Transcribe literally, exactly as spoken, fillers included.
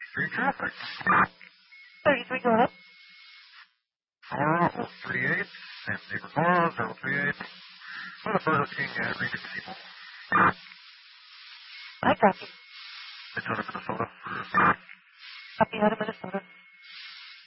Street traffic. thirty-three, go ahead. four oh three eight, San Neighbor Clause, zero three eight. For the Burger King at Regency Mall. I copy. It's out of Minnesota. Copy out of Minnesota.